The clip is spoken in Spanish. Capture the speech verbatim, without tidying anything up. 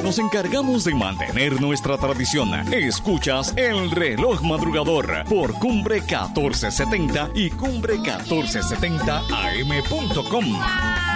nos encargamos de mantener nuestra tradición. Escuchas El Reloj Madrugador por Cumbre catorce setenta y cumbre catorce setenta a m punto com.